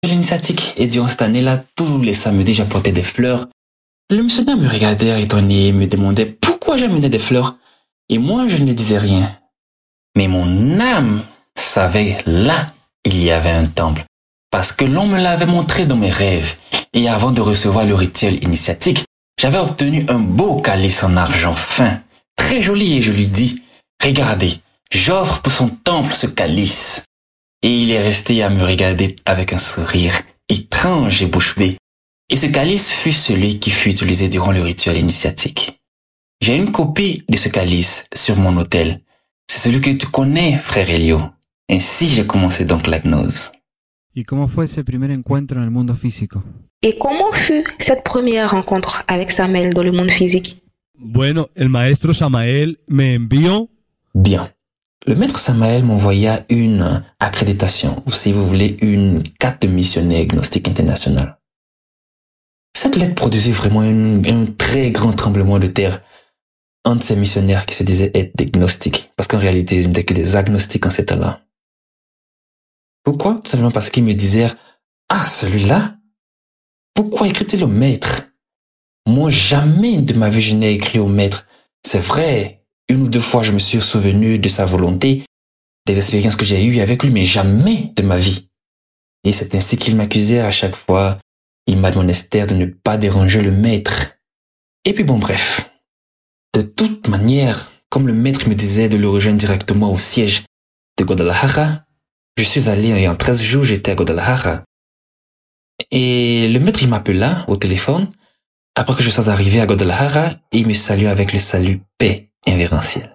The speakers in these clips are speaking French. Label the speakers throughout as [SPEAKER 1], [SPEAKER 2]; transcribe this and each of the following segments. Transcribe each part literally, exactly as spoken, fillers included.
[SPEAKER 1] l'initiatique. Et durant cette année-là, tous les samedis, j'apportais des fleurs. Le missionnaire me regardait étonné, me demandait pourquoi j'amenais des fleurs. Et moi, je ne disais rien. Mais mon âme savait, là, il y avait un temple. Parce que l'on me l'avait montré dans mes rêves. Et avant de recevoir le rituel initiatique, j'avais obtenu un beau calice en argent fin, très joli, et je lui dis, regardez, j'offre pour son temple ce calice. Et il est resté à me regarder avec un sourire étrange et bouche bée. Et ce calice fut celui qui fut utilisé durant le rituel initiatique. J'ai une copie de ce calice sur mon autel. C'est celui que tu connais, frère Elio. Ainsi j'ai commencé donc la gnose.
[SPEAKER 2] ¿Y cómo fue ese primer encuentro en el mundo físico?
[SPEAKER 3] Et comment fut cette première rencontre avec Samael dans le monde physique?
[SPEAKER 4] Bueno, el maestro Samael me envió.
[SPEAKER 1] Bien. Le maître Samael m'envoya une accréditation, ou si vous voulez, une carte de missionnaire gnostique international. Cette lettre produisit vraiment un, un très grand tremblement de terre entre ces missionnaires qui se disaient être des gnostiques, parce qu'en réalité, ils n'étaient que des agnostiques en ces temps-là. Pourquoi? Tout simplement parce qu'ils me disaient, ah, celui-là? Pourquoi écrit-il au maître? Moi, jamais de ma vie je n'ai écrit au maître. C'est vrai, une ou deux fois je me suis souvenu de sa volonté, des expériences que j'ai eues avec lui, mais jamais de ma vie. Et c'est ainsi qu'il m'accusait à chaque fois. Il m'admonestèrent de ne pas déranger le maître. Et puis bon, bref. De toute manière, comme le maître me disait de le rejoindre directement au siège de Guadalajara, je suis allé et en treize jours, j'étais à Guadalajara. Et le maître, il m'appela au téléphone après que je sois arrivé à Guadalajara et il me salua avec le salut paix invérenciel.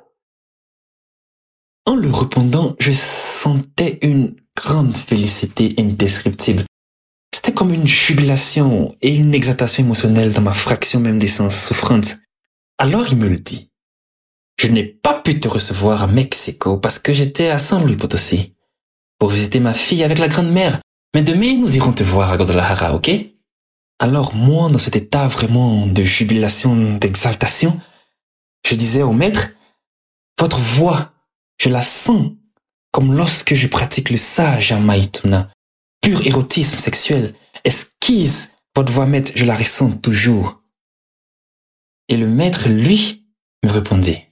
[SPEAKER 1] En le répondant, je sentais une grande félicité indescriptible. C'était comme une jubilation et une exaltation émotionnelle dans ma fraction même d'essence souffrante. Alors il me le dit. Je n'ai pas pu te recevoir à Mexico parce que j'étais à San Luis Potosí pour visiter ma fille avec la grand-mère. Mais demain, nous irons te voir à Guadalajara, ok? Alors moi, dans cet état vraiment de jubilation, d'exaltation, je disais au maître, votre voix, je la sens comme lorsque je pratique le sage à Maïtuna. Pur érotisme sexuel. Esquisse, votre voix maître, je la ressens toujours. Et le maître, lui, me répondit,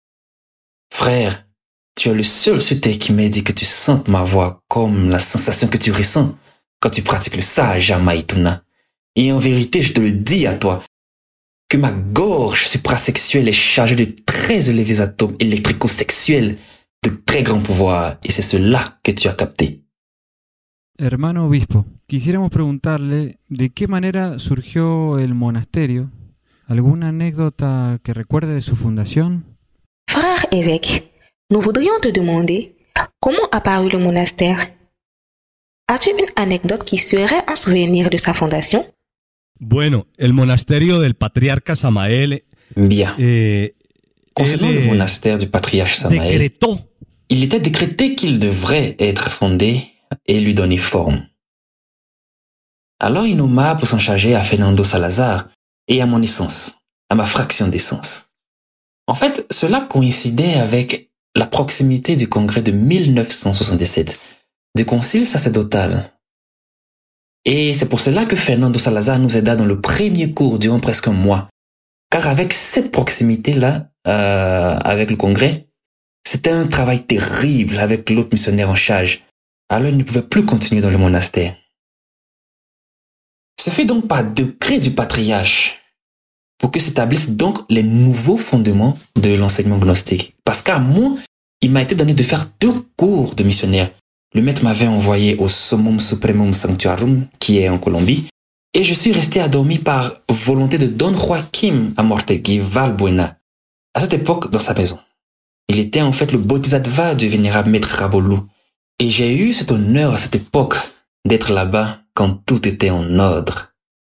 [SPEAKER 1] frère, tu es le seul sur terre qui m'a dit que tu sentes ma voix comme la sensation que tu ressens quand tu pratiques le sage à Maïtuna. Et en vérité, je te le dis à toi, que ma gorge suprasexuelle est chargée de très élevés atomes électrico-sexuels de très grand pouvoir, et c'est cela que tu as capté.
[SPEAKER 2] Hermano obispo, quisiéramos preguntarle de qué manera surgió el monasterio. ¿Alguna anécdota que recuerde de su fundación?
[SPEAKER 3] Frère évêque, nous voudrions te demander comment apparut le monastère. As-tu une anecdote qui serait un souvenir de sa fondation?
[SPEAKER 4] Bueno, el monasterio del patriarca Samael.
[SPEAKER 1] Bien.
[SPEAKER 4] Eh,
[SPEAKER 1] Concernant le monastère du patriarche Samael,
[SPEAKER 4] décrétó.
[SPEAKER 1] Il était décrété qu'il devrait être fondé et lui donner forme. Alors il nomma pour s'en charger à Fernando Salazar et à mon essence, à ma fraction d'essence. En fait, cela coïncidait avec la proximité du congrès de mille neuf cent soixante-dix-sept, du concile sacerdotal. Et c'est pour cela que Fernando Salazar nous aida dans le premier cours durant presque un mois. Car avec cette proximité-là, euh, avec le congrès, c'était un travail terrible avec l'autre missionnaire en charge. Alors il ne pouvait plus continuer dans le monastère. Ce fut donc par décret du patriarche pour que s'établissent donc les nouveaux fondements de l'enseignement gnostique. Parce qu'à moi, il m'a été donné de faire deux cours de missionnaire. Le maître m'avait envoyé au Summum Supremum Sanctuarum, qui est en Colombie, et je suis resté à dormir par volonté de Don Joaquim Amortegui Valbuena, à cette époque dans sa maison. Il était en fait le bodhisattva du vénérable maître Rabolou, et j'ai eu cet honneur à cette époque d'être là-bas quand tout était en ordre.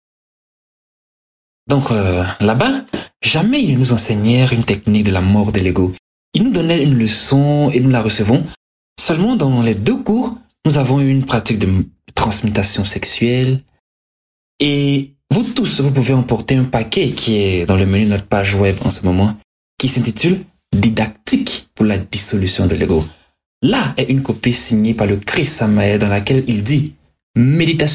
[SPEAKER 1] Donc euh, là-bas, jamais ils nous enseignèrent une technique de la mort de l'ego. Ils nous donnaient une leçon et nous la recevons. Seulement dans les deux cours, nous avons eu une pratique de transmutation sexuelle. Et vous tous, vous pouvez emporter un paquet qui est dans le menu de notre page web en ce moment, qui s'intitule « Didactique pour la dissolution de l'ego ». Là est une copie signée par le Christ Samael dans laquelle il dit méditation